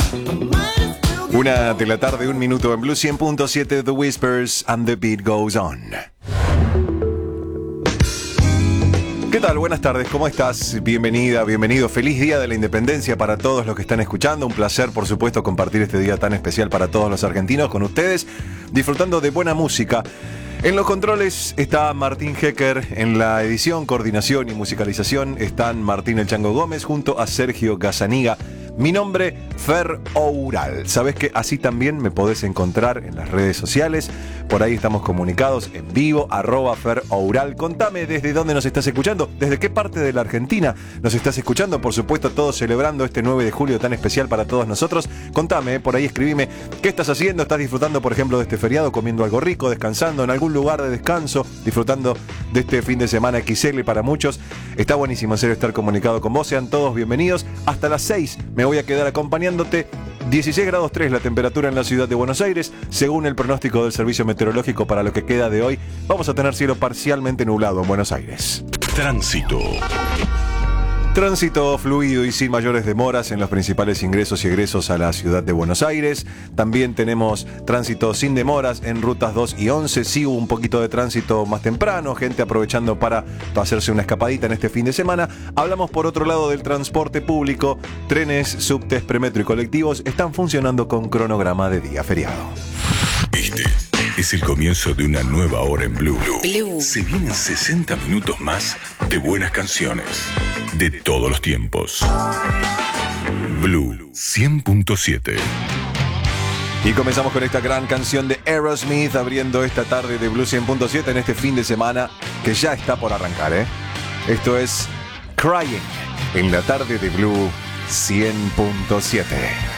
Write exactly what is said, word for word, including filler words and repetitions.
Una de la tarde, un minuto en Blue cien punto siete, The Whispers and the Beat Goes On. ¿Qué tal? Buenas tardes, ¿cómo estás? Bienvenida, bienvenido. Feliz Día de la Independencia para todos los que están escuchando. Un placer, por supuesto, compartir este día tan especial para todos los argentinos con ustedes, disfrutando de buena música. En los controles está Martín Hecker, en la edición, coordinación y musicalización están Martín El Chango Gómez junto a Sergio Gazzaniga. Mi nombre, Fer Oural. Sabés que así también me podés encontrar en las redes sociales. Por ahí estamos comunicados en vivo, arroba Fer Oural. Contame desde dónde nos estás escuchando, desde qué parte de la Argentina nos estás escuchando. Por supuesto, todos celebrando este nueve de julio tan especial para todos nosotros. Contame, por ahí escribime qué estás haciendo. ¿Estás disfrutando, por ejemplo, de este feriado, comiendo algo rico, descansando en algún lugar de descanso, disfrutando de este fin de semana equis ele para muchos? Está buenísimo en serio estar comunicado con vos. Sean todos bienvenidos. Hasta las seis me voy a quedar acompañándote. dieciséis grados tres la temperatura en la ciudad de Buenos Aires. Según el pronóstico del Servicio Meteorológico para lo que queda de hoy, vamos a tener cielo parcialmente nublado en Buenos Aires. Tránsito. Tránsito fluido y sin mayores demoras en los principales ingresos y egresos a la ciudad de Buenos Aires. También tenemos tránsito sin demoras en rutas dos y once. Sí hubo un poquito de tránsito más temprano, gente aprovechando para hacerse una escapadita en este fin de semana. Hablamos por otro lado del transporte público. Trenes, subtes, premetro y colectivos están funcionando con cronograma de día feriado. Este es el comienzo de una nueva hora en Blue. Blue. Se vienen sesenta minutos más de buenas canciones de todos los tiempos. Blue cien punto siete. Y comenzamos con esta gran canción de Aerosmith, abriendo esta tarde de Blue cien punto siete en este fin de semana que ya está por arrancar, ¿eh? Esto es Crying en la tarde de Blue cien punto siete.